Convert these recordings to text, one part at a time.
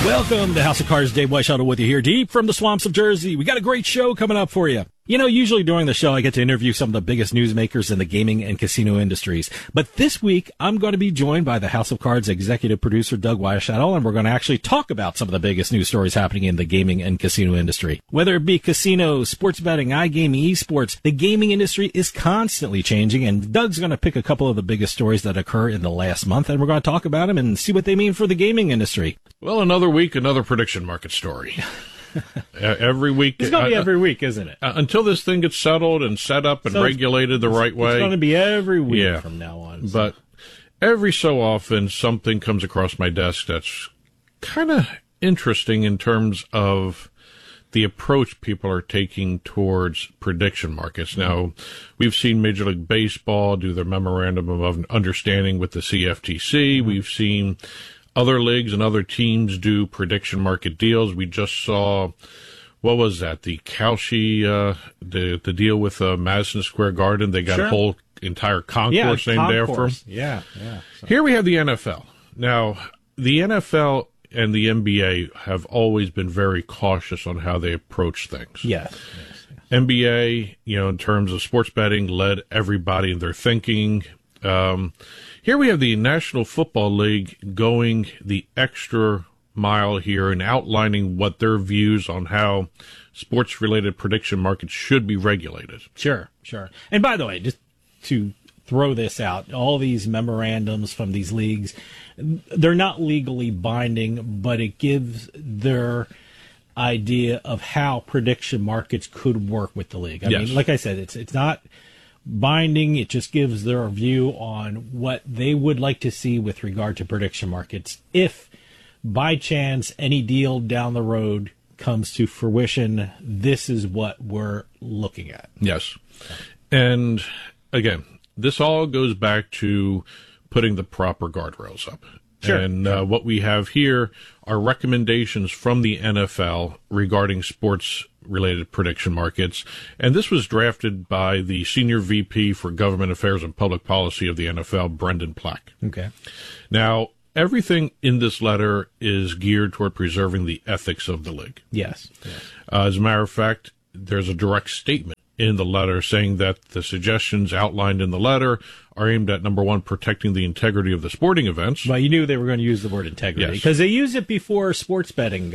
Welcome to House of Cards. Dave Weishaupt with you here, deep from the swamps of Jersey. We got a great show coming up for you. You know, usually during the show, I get to interview some of the biggest newsmakers in the gaming and casino industries. But this week, I'm going to be joined by the House of Cards executive producer, Doug Weishaupt, and we're going to actually talk about some of the biggest news stories happening in the gaming and casino industry. Whether it be casinos, sports betting, iGaming, esports, the gaming industry is constantly changing, and Doug's going to pick a couple of the biggest stories that occur in the last month, and we're going to talk about them and see what they mean for the gaming industry. Well, another week, another prediction market story. Every week. It's going to be every week, isn't it? Until this thing gets settled and set up and regulated the right way. It's going to be every week from now on. So. But every so often, something comes across my desk that's kind of interesting in terms of the approach people are taking towards prediction markets. Now, we've seen Major League Baseball do their memorandum of understanding with the CFTC. Mm-hmm. We've seen other leagues and other teams do prediction market deals. We just saw, what was that? The Kalshi, the deal with Madison Square Garden. They got a whole entire concourse named after them. Yeah. So. Here we have the NFL. Now, the NFL and the NBA have always been very cautious on how they approach things. Yes. NBA, in terms of sports betting, led everybody in their thinking. Here we have the National Football League going the extra mile here and outlining what their views on how sports-related prediction markets should be regulated. Sure. And by the way, just to throw this out, all these memorandums from these leagues, they're not legally binding, but it gives their idea of how prediction markets could work with the league. I mean, like I said, it's not binding. It just gives their view on what they would like to see with regard to prediction markets. If by chance any deal down the road comes to fruition, this is what we're looking at. Yes. And again, this all goes back to putting the proper guardrails up. Sure. And what we have here are recommendations from the NFL regarding sports-related prediction markets. And this was drafted by the Senior VP for Government Affairs and Public Policy of the NFL, Brendan Plack. Okay. Now, everything in this letter is geared toward preserving the ethics of the league. Yes. As a matter of fact, there's a direct statement in the letter saying that the suggestions outlined in the letter are aimed at, number one, protecting the integrity of the sporting events. Well, you knew they were going to use the word integrity because they used it before sports betting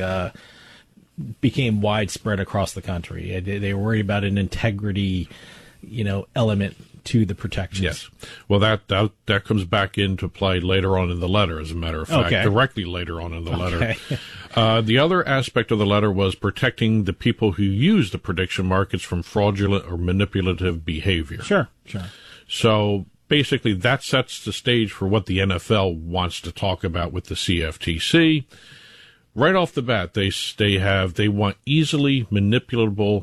became widespread across the country. They were worried about an integrity, element to the protections. Yes. Well, that comes back into play later on in the letter, as a matter of fact, directly later on in the letter. The other aspect of the letter was protecting the people who use the prediction markets from fraudulent or manipulative behavior. Sure. So basically, that sets the stage for what the NFL wants to talk about with the CFTC. Right off the bat, they want easily manipulable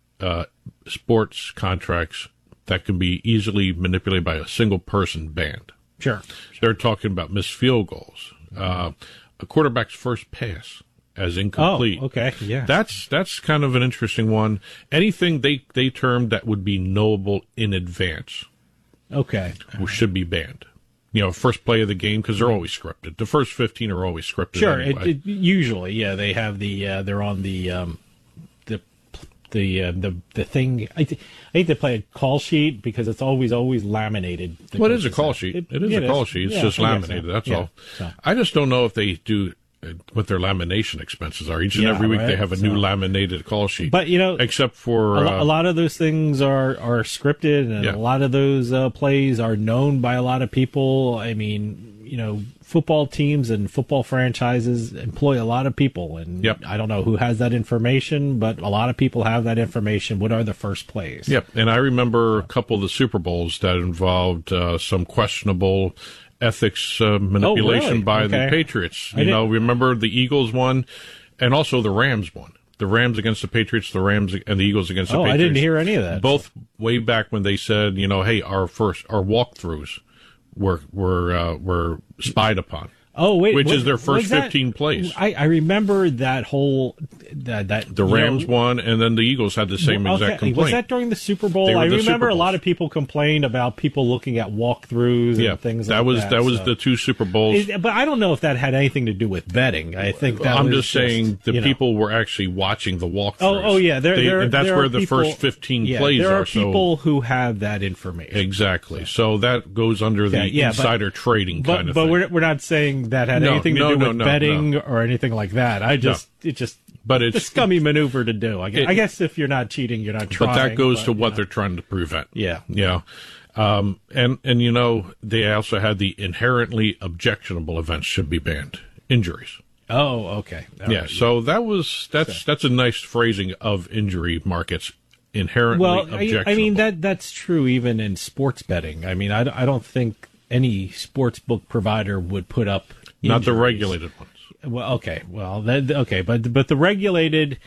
sports contracts that can be easily manipulated by a single person banned. Sure. They're talking about missed field goals, a quarterback's first pass as incomplete. Oh, okay, yeah. That's kind of an interesting one. Anything they termed that would be knowable in advance. Okay. Should be banned. First play of the game, because they're always scripted. The first 15 are always scripted. Sure. Anyway. Usually, they have they're on the thing. I hate to play a call sheet because it's always laminated. Well, it is a call sheet. It is a call sheet. It's just laminated. That's all. So. I just don't know if they do what their lamination expenses are. Each and every week they have a new laminated call sheet. But except for a lot of those things are scripted, and a lot of those plays are known by a lot of people. I mean, football teams and football franchises employ a lot of people, and I don't know who has that information, but a lot of people have that information. What are the first plays? Yep, and I remember a couple of the Super Bowls that involved some questionable ethics manipulation by the Patriots. Remember the Eagles won, and also the Rams won. The Rams against the Patriots, the Rams and the Eagles against the Patriots. I didn't hear any of that. Both way back when they said, hey, our walkthroughs were spied upon. Oh, wait. Which is their first 15 plays. I remember that whole The Rams won, and then the Eagles had the same exact complaint. Was that during the Super Bowl? I remember a lot of people complained about people looking at walkthroughs and things like that. That was the two Super Bowls. But I don't know if that had anything to do with betting. I think that I'm just saying the people were actually watching the walkthroughs. Oh yeah, and that's where the first 15 plays there are. There are people who have that information. Exactly. So that goes under the insider trading kind of thing. But we're not saying that had anything to do with betting or anything like that. It's a scummy maneuver to do. I guess if you're not cheating, you're not trying. But that goes to what they're trying to prevent. Yeah. Yeah. And they also had the inherently objectionable events should be banned. Injuries. Oh, okay. All right. So that's a nice phrasing of injury markets. Inherently objectionable. I mean that's true even in sports betting. I mean, I don't think any sports book provider would put up injuries. Not the regulated ones. Well, okay. Well, but the regulated,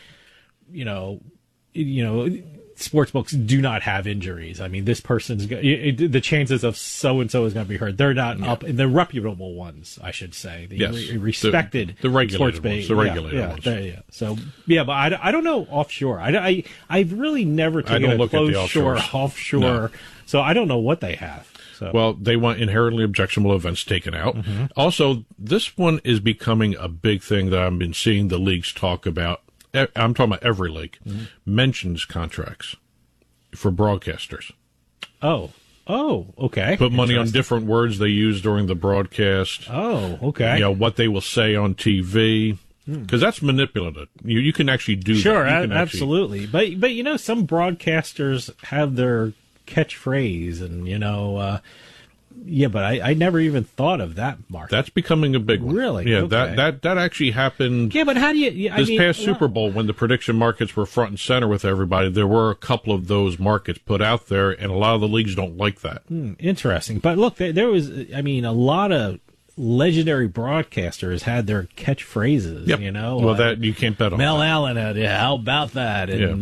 sports books do not have injuries. I mean, this person's the chances of so and so is going to be hurt. They're not up in the reputable ones, I should say. The respected, the regulated ones. The regulated ones. So but I don't know offshore. I've really never taken a close shore offshore. No. So I don't know what they have. So. Well, they want inherently objectionable events taken out. Mm-hmm. Also, this one is becoming a big thing that I've been seeing the leagues talk about. I'm talking about every league. Mm-hmm. Mentions contracts for broadcasters. Oh, okay. Put money on different words they use during the broadcast. Oh, okay. What they will say on TV. Because that's manipulative. You can actually do that. Sure, absolutely. But some broadcasters have their catchphrase and but I never even thought of that market. That's becoming a big one. Really? Yeah, okay. that actually happened. Yeah, but how do you? Past Super Bowl, when the prediction markets were front and center with everybody, there were a couple of those markets put out there, and a lot of the leagues don't like that. Interesting, but look, there was, a lot of legendary broadcasters had their catchphrases. Yep. Well, that you can't bet on. Mel Allen had, how about that? And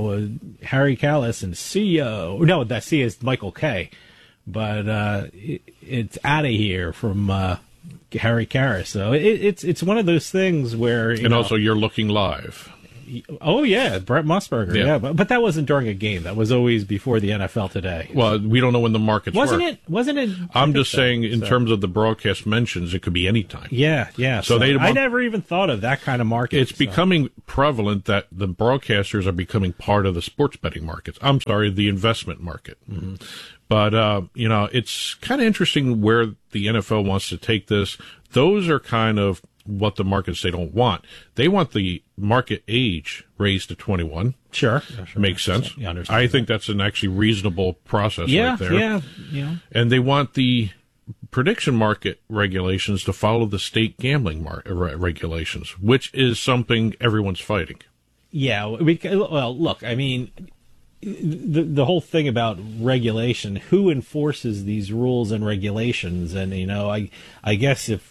Harry Callis and CEO. No, that C is Michael Kay. But it's out of here from Harry Karras. So it's one of those things where also you're looking live. Oh yeah, Brett Musburger. Yeah, but that wasn't during a game. That was always before the NFL Today. Well, we don't know when the markets Wasn't it? I'm just saying, in terms of the broadcast mentions, it could be any time. Yeah. So I never even thought of that kind of market. It's becoming prevalent that the broadcasters are becoming part of the sports betting markets. I'm sorry, the investment market. Mm-hmm. But, it's kind of interesting where the NFL wants to take this. Those are kind of what the markets they don't want. They want the market age raised to 21. Sure. Makes sense. I think that's an actually reasonable process right there. Yeah. And they want the prediction market regulations to follow the state gambling regulations, which is something everyone's fighting. Yeah. Well, look, I mean, the whole thing about regulation, who enforces these rules and regulations? And, I guess if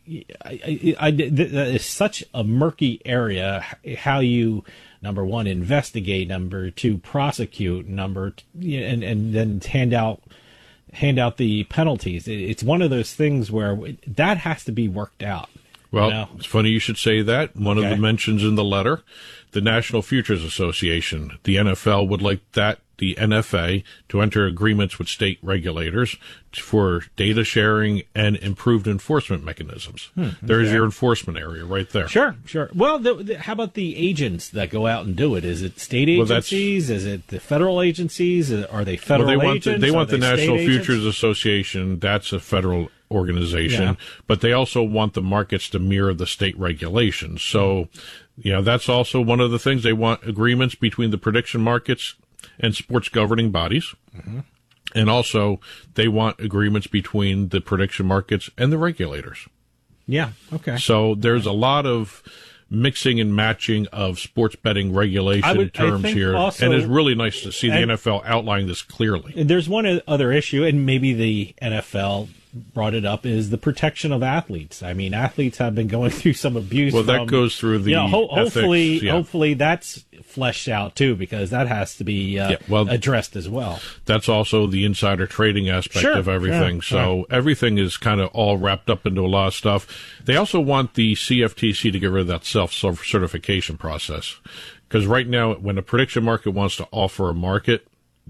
that is such a murky area, how you, number one, investigate, number two, prosecute, and then hand out the penalties. It's one of those things where that has to be worked out. Well, It's funny you should say that. One of the mentions in the letter, the National Futures Association, the NFL would like the NFA to enter agreements with state regulators for data sharing and improved enforcement mechanisms. There's your enforcement area right there. Sure. Well, how about the agents that go out and do it? Is it state agencies? Is it the federal agencies? Are they federal agents? They want the National Futures Association. That's a federal organization, but they also want the markets to mirror the state regulations. So, that's also one of the things. They want agreements between the prediction markets and sports governing bodies. Mm-hmm. And also they want agreements between the prediction markets and the regulators. Yeah. Okay. So there's a lot of mixing and matching of sports betting regulation terms here. Also, and it's really nice to see the NFL outline this clearly. There's one other issue, and maybe the NFL brought it up, is the protection of athletes. I mean, athletes have been going through some abuse. Well, that goes through the hopefully, ethics, hopefully that's fleshed out too, because that has to be addressed as well. That's also the insider trading aspect of everything. So everything is kind of all wrapped up into a lot of stuff. They also want the CFTC to get rid of that self-certification process, because right now, when the prediction market wants to offer a market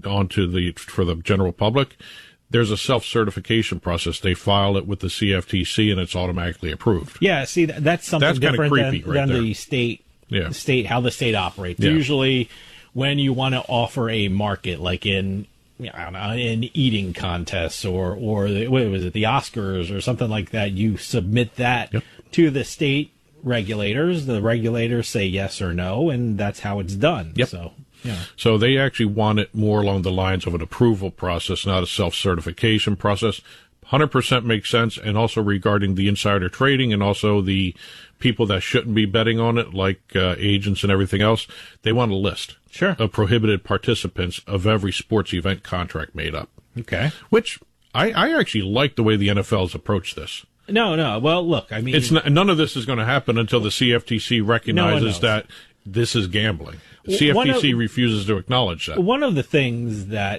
for the general public, there's a self-certification process. They file it with the CFTC, and it's automatically approved. Yeah, see, that's something different than the state. Yeah. How the state operates. Yeah. Usually, when you want to offer a market, like in eating contests or what was it, the Oscars or something like that, you submit that to the state regulators. The regulators say yes or no, and that's how it's done. Yep. So they actually want it more along the lines of an approval process, not a self-certification process. 100% makes sense. And also regarding the insider trading and also the people that shouldn't be betting on it, like agents and everything else, they want a list of prohibited participants of every sports event contract made up. Okay. Which I actually like the way the NFL has approached this. No. Well, look, I mean, none of this is going to happen until the CFTC recognizes that this is gambling. CFTC refuses to acknowledge that. One of the things that,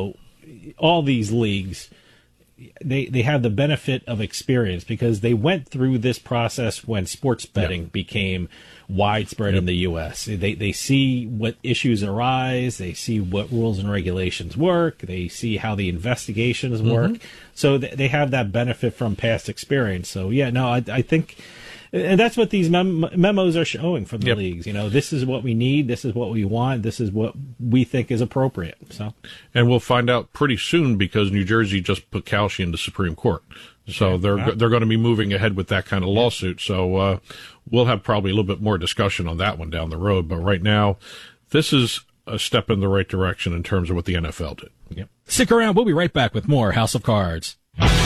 all these leagues, they have the benefit of experience, because they went through this process when sports betting became widespread in the U.S. They see what issues arise. They see what rules and regulations work. They see how the investigations work. So they have that benefit from past experience. So, I think... And that's what these memos are showing from the leagues. This is what we need. This is what we want. This is what we think is appropriate. So, and we'll find out pretty soon, because New Jersey just put Kalshi in the Supreme Court. So they're going to be moving ahead with that kind of lawsuit. So we'll have probably a little bit more discussion on that one down the road. But right now, this is a step in the right direction in terms of what the NFL did. Stick around. We'll be right back with more House of Cards.